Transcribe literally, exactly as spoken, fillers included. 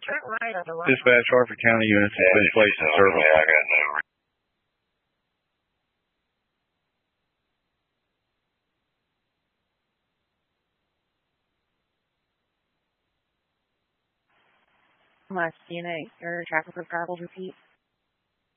Dispatch, Harford County units have been placed in service. I got no. Last C N A, your traffic report, repeat.